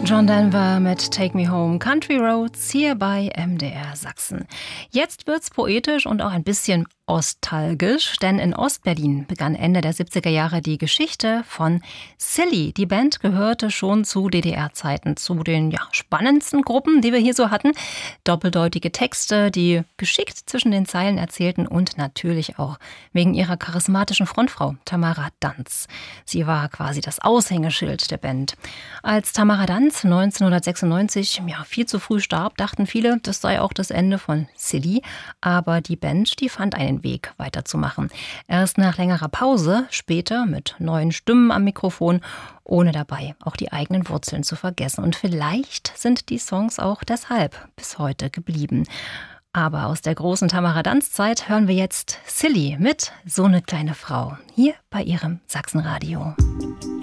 John Denver mit Take Me Home Country Roads hier bei MDR Sachsen. Jetzt wird's poetisch und auch ein bisschen ostalgisch, denn in Ostberlin begann Ende der 70er Jahre die Geschichte von Silly. Die Band gehörte schon zu DDR-Zeiten zu den spannendsten Gruppen, die wir hier so hatten. Doppeldeutige Texte, die geschickt zwischen den Zeilen erzählten und natürlich auch wegen ihrer charismatischen Frontfrau Tamara Danz. Sie war quasi das Aushängeschild der Band. Als Tamara Danz 1996 viel zu früh starb, dachten viele, das sei auch das Ende von Silly. Aber die Band, die fand einen Weg weiterzumachen. Erst nach längerer Pause, später mit neuen Stimmen am Mikrofon, ohne dabei auch die eigenen Wurzeln zu vergessen. Und vielleicht sind die Songs auch deshalb bis heute geblieben. Aber aus der großen Tamara Danz-Zeit hören wir jetzt Silly mit So eine kleine Frau, hier bei ihrem Sachsenradio.